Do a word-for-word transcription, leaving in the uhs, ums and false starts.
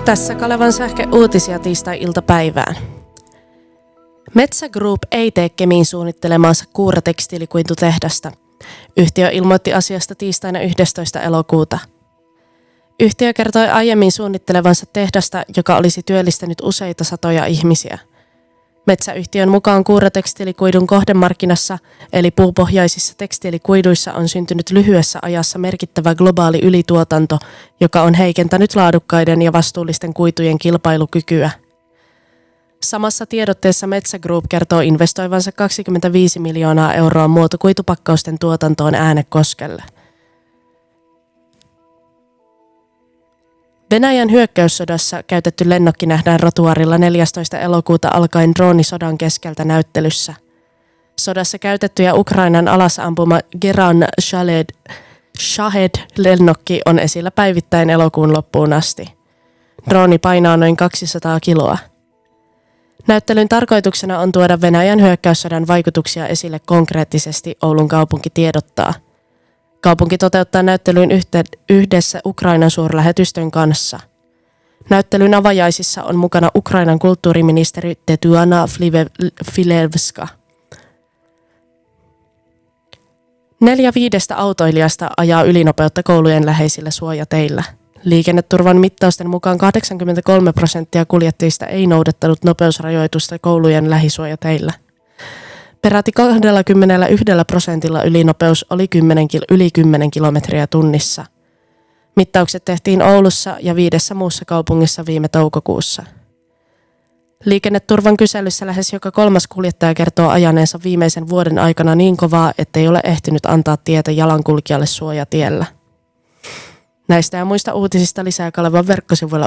Tässä Kalevan sähke uutisia tiistai-iltapäivään. Metsä Group ei tee Kemiin suunnittelemaansa kuuratekstiilikuitutehdasta. Yhtiö ilmoitti asiasta tiistaina yhdestoista elokuuta. Yhtiö kertoi aiemmin suunnittelevansa tehdasta, joka olisi työllistänyt useita satoja ihmisiä. Metsäyhtiön mukaan kuuratekstiilikuidun kohdemarkkinassa, eli puupohjaisissa tekstiilikuiduissa, on syntynyt lyhyessä ajassa merkittävä globaali ylituotanto, joka on heikentänyt laadukkaiden ja vastuullisten kuitujen kilpailukykyä. Samassa tiedotteessa Metsä Group kertoo investoivansa kaksikymmentäviisi miljoonaa euroa muotokuitupakkausten tuotantoon Äänekoskelle. Venäjän hyökkäyssodassa käytetty lennokki nähdään rotuarilla neljästoista elokuuta alkaen droonisodan keskeltä näyttelyssä. Sodassa käytetty ja Ukrainan alasampuma Geran Shahed-lennokki on esillä päivittäin elokuun loppuun asti. Drooni painaa noin kaksisataa kiloa. Näyttelyn tarkoituksena on tuoda Venäjän hyökkäyssodan vaikutuksia esille konkreettisesti, Oulun kaupunki tiedottaa. Kaupunki toteuttaa näyttelyn yhdessä Ukrainan suurlähetystön kanssa. Näyttelyn avajaisissa on mukana Ukrainan kulttuuriministeri Tetyana Filevska. Neljä viidestä autoilijasta ajaa ylinopeutta koulujen läheisillä suojateillä. Liikenneturvan mittausten mukaan kahdeksankymmentäkolme prosenttia kuljettajista ei noudattanut nopeusrajoitusta koulujen lähisuojateillä. Peräti kaksikymmentäyksi prosentilla ylinopeus oli kymmenen, yli kymmenen kilometriä tunnissa. Mittaukset tehtiin Oulussa ja viidessä muussa kaupungissa viime toukokuussa. Liikenneturvan kyselyssä lähes joka kolmas kuljettaja kertoo ajaneensa viimeisen vuoden aikana niin kovaa, ettei ole ehtinyt antaa tietä jalankulkijalle suojatiellä. Näistä ja muista uutisista lisää Kalevan verkkosivuilla